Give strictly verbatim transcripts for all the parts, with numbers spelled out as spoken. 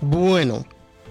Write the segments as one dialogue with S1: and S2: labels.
S1: Bueno,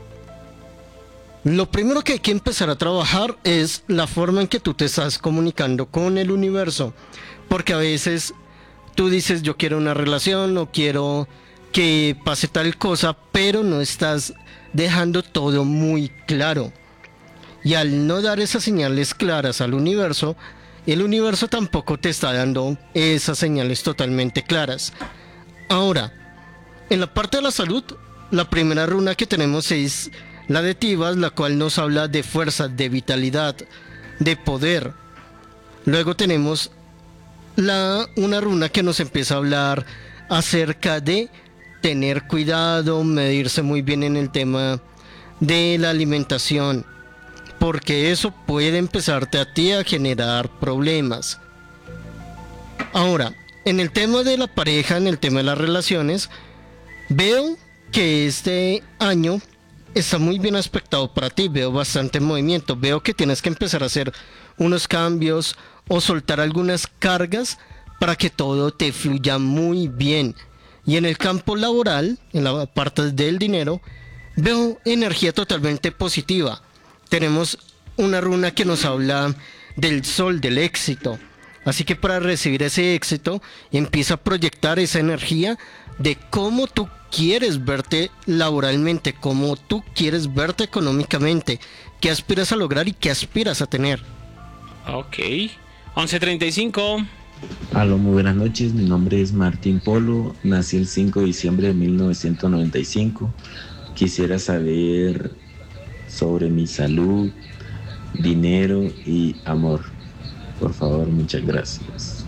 S1: lo primero que hay que empezar a trabajar es la forma en que tú te estás comunicando con el universo. Porque a veces tú dices yo quiero una relación o quiero que pase tal cosa, pero no estás dejando todo muy claro. Y al no dar esas señales claras al universo, el universo tampoco te está dando esas señales totalmente claras. Ahora, en la parte de la salud, la primera runa que tenemos es la de Tivas, la cual nos habla de fuerza, de vitalidad, de poder. Luego tenemos la, una runa que nos empieza a hablar acerca de tener cuidado, medirse muy bien en el tema de la alimentación, porque eso puede empezarte a ti a generar problemas. Ahora, en el tema de la pareja, en el tema de las relaciones, veo que este año está muy bien aspectado para ti, veo bastante movimiento, veo que tienes que empezar a hacer unos cambios o soltar algunas cargas para que todo te fluya muy bien. Y en el campo laboral, en la parte del dinero, veo energía totalmente positiva. Tenemos una runa que nos habla del sol, del éxito. Así que para recibir ese éxito, empieza a proyectar esa energía de cómo tú quieres verte laboralmente, cómo tú quieres verte económicamente, qué aspiras a lograr y qué aspiras a tener.
S2: Ok, once treinta y cinco.
S3: Aló, muy buenas noches, mi nombre es Martín Polo, nací el cinco de diciembre de mil novecientos noventa y cinco. Quisiera saber sobre mi salud, dinero y amor. Por favor, muchas gracias.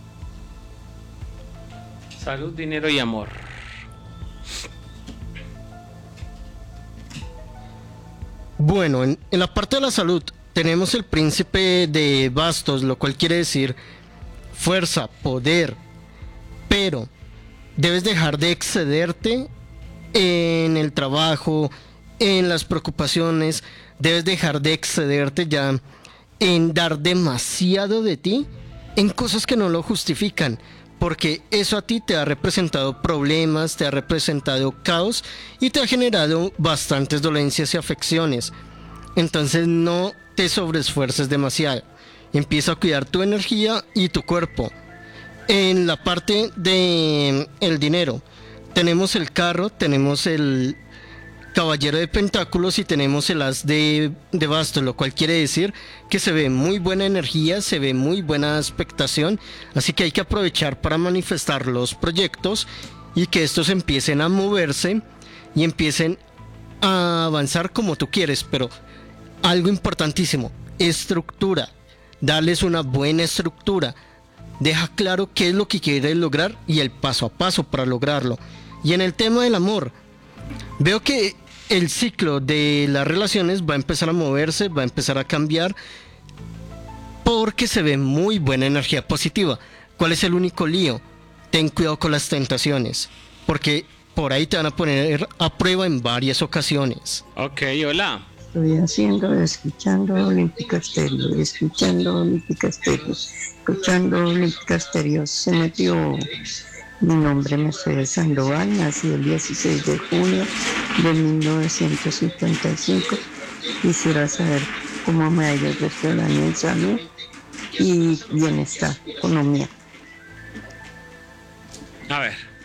S2: Salud, dinero y amor.
S1: Bueno, en, en la parte de la salud tenemos el príncipe de bastos, lo cual quiere decir fuerza, poder, pero debes dejar de excederte en el trabajo, en las preocupaciones, debes dejar de excederte ya en dar demasiado de ti en cosas que no lo justifican, porque eso a ti te ha representado problemas, te ha representado caos y te ha generado bastantes dolencias y afecciones. Entonces no te sobreesfuerces demasiado, empieza a cuidar tu energía y tu cuerpo. En la parte de el dinero tenemos el carro, tenemos el caballero de pentáculos y tenemos el as de, de bastos, lo cual quiere decir que se ve muy buena energía, se ve muy buena expectación, así que hay que aprovechar para manifestar los proyectos y que estos empiecen a moverse y empiecen a avanzar como tú quieres. Pero algo importantísimo, estructura, darles una buena estructura, deja claro qué es lo que quieres lograr y el paso a paso para lograrlo. Y en el tema del amor, veo que el ciclo de las relaciones va a empezar a moverse, va a empezar a cambiar, porque se ve muy buena energía positiva. ¿Cuál es el único lío? Ten cuidado con las tentaciones, porque por ahí te van a poner a prueba en varias ocasiones.
S2: Ok, hola.
S4: Estoy haciendo, escuchando Olímpica Estéreo, escuchando Olímpica Estéreo, escuchando Olímpica Estéreo. Se metió mi nombre, Mercedes Sandoval, nací el dieciséis de junio de mil novecientos cincuenta y cinco. Quisiera saber cómo me ha ido este año en salud y bienestar, economía.
S2: A ver.